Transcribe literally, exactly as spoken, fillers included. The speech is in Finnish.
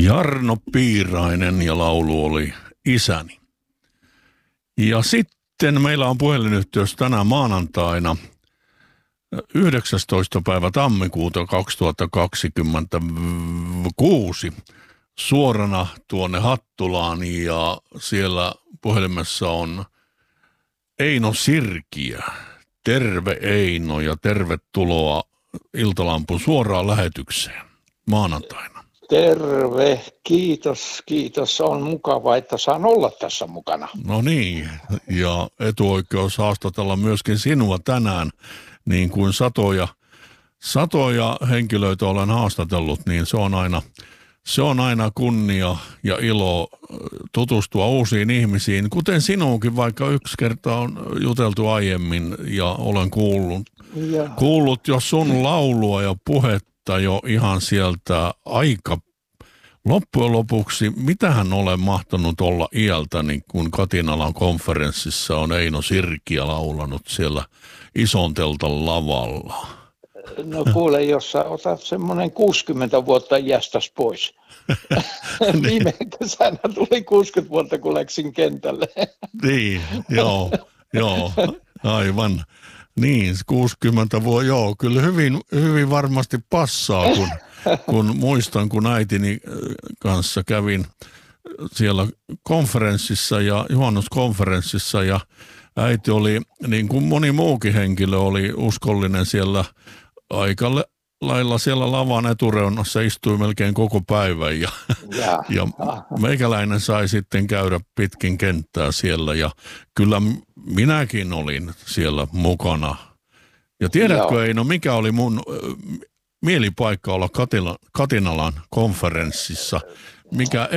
Jarno Piirainen ja laulu oli Isäni. Ja sitten meillä on puhelinyhteys tänä maanantaina yhdeksästoista päivä tammikuuta kaksituhattakaksikymmentäkuusi suorana tuonne Hattulaan ja siellä puhelimessa on Eino Sirkiö. Terve Eino ja tervetuloa Iltalampun suoraan lähetykseen maanantaina. Terve, kiitos, kiitos. On mukava, että saan olla tässä mukana. No niin, ja etuoikeus haastatella myöskin sinua tänään, niin kuin satoja, satoja henkilöitä olen haastatellut, niin se on aina, se on aina kunnia ja ilo tutustua uusiin ihmisiin, kuten sinuunkin, vaikka yksi kerta on juteltu aiemmin ja olen kuullut, Ja. kuullut jo sun laulua ja puhetta jo ihan sieltä aika loppujen lopuksi. Mitähän olen mahtanut olla iältäni, kun Katinalan konferenssissa on Eino Sirkiö laulanut siellä Isonteltan lavalla. No kuule, jos sä otat semmoinen kuusikymmentä vuotta iästäs pois. Viime kesänä tuli kuusikymmentä vuotta, kun läksin kentälle. Niin, joo, joo, aivan. Niin, kuusikymmentä vuotta, joo, kyllä hyvin, hyvin varmasti passaa, kun, kun muistan, kun äitini kanssa kävin siellä konferenssissa ja juhannuskonferenssissa ja äiti oli, niin kuin moni muukin henkilö, oli uskollinen siellä aika lailla siellä lavan etureunassa, istui melkein koko päivän ja, Ja. ja meikäläinen sai sitten käydä pitkin kenttää siellä ja kyllä minäkin olin siellä mukana. Ja tiedätkö, Joo. Eino, mikä oli mun ö, mielipaikka olla Katila, Katinalan konferenssissa, mikä